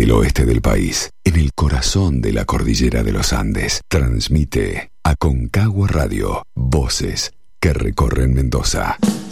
del oeste del país, en el corazón de la cordillera de los Andes. Transmite Aconcagua Radio, voces que recorren Mendoza.